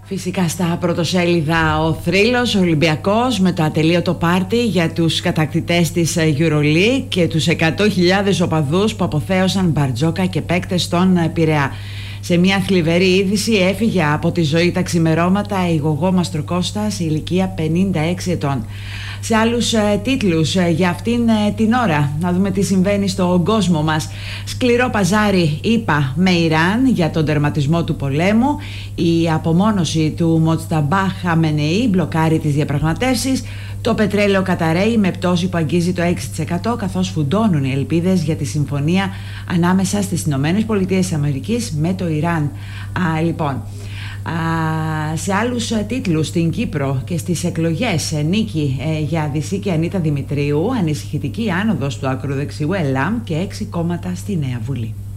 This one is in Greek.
Φυσικά στα πρωτοσέλιδα ο θρύλος Ολυμπιακός με το ατελείωτο πάρτι για τους κατακτητές της EuroLeague και τους 100.000 οπαδούς που αποθέωσαν Μπαρτζόκα και παίκτες στον Πειραιά. Σε μια θλιβερή είδηση έφυγε από τη ζωή τα ξημερώματα η Γογό Μαστροκώστα σε ηλικία 56 ετών. Σε άλλους τίτλους για αυτήν την ώρα, να δούμε τι συμβαίνει στον κόσμο μας. Σκληρό παζάρι ΗΠΑ με Ιράν για τον τερματισμό του πολέμου. Η απομόνωση του Μοτσταμπά Χαμενεή μπλοκάρει τις διαπραγματεύσεις. Το πετρέλαιο καταραίει με πτώση που αγγίζει το 6%, καθώς φουντώνουν οι ελπίδες για τη συμφωνία ανάμεσα στις ΗΠΑ με το Ιράν. Λοιπόν, σε άλλους τίτλους, στην Κύπρο και στις εκλογές νίκη για Δυσσίκη Ανίτα Δημητρίου, ανησυχητική άνοδος του ακροδεξιού ΕΛΑΜ και 6 κόμματα στη Νέα Βουλή.